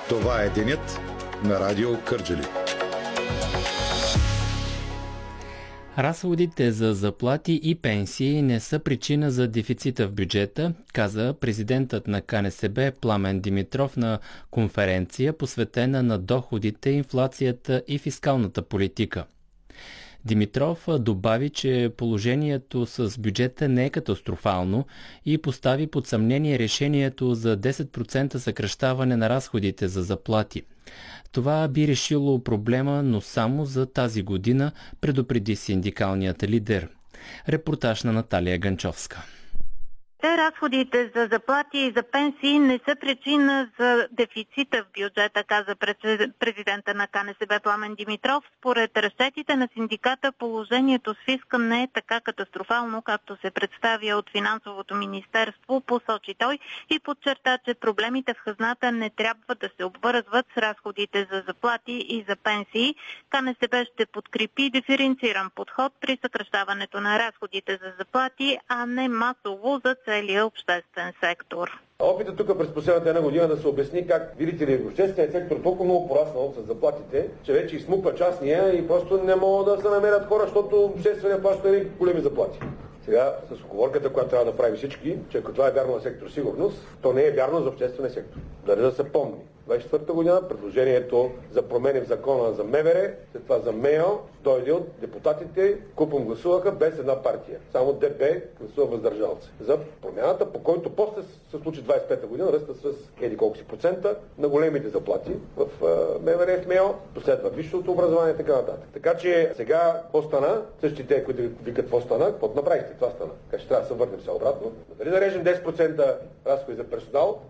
Това е денят на Радио Кърджали. Разходите за заплати и пенсии не са причина за дефицита в бюджета, каза президентът на КНСБ Пламен Димитров на конференция, посветена на доходите, инфлацията и фискалната политика. Димитров добави, че положението с бюджета не е катастрофално и постави под съмнение решението за 10% съкращаване на разходите за заплати. Това би решило проблема, но само за тази година, предупреди синдикалният лидер. Репортаж на Наталия Ганчовска. Разходите за заплати и за пенсии не са причина за дефицита в бюджета, каза президента на КНСБ Пламен Димитров. Според разчетите на синдиката, положението с фиска не е така катастрофално, както се представя от финансовото министерство, посочи той и подчерта, че проблемите в хазната не трябва да се обвързват с разходите за заплати и за пенсии. КНСБ ще подкрепи диференциран подход при съкращаването на разходите за заплати, а не масово за целия обществен сектор. Опитът тук през последната една година да се обясни как, видите ли, общественият сектор толкова много пораснал с заплатите, че вече измуква частния и просто не могат да се намерят хора, защото общественият плаща големи заплати. Сега, с уговорката, която трябва да прави всички, че ако това е вярно на сектор сигурност, то не е вярно за обществения сектор. Дали да се помни. 2024 година предложението за промени в закона за МВР, след това за МЕО, дойде от депутатите, купом гласуваха без една партия. Само ДБ гласува въздържал се. За промяната, по който после се случи 25-та година, ръста с еди колко си процента на големите заплати в МВР и в МЕО, последва висшето образование и така нататък. Така че сега по-стана, същите, които викат по-стана, какво направихте? Това стана. Така че трябва да се върнем сега обратно. Дали да режем 10% разходи за персонал,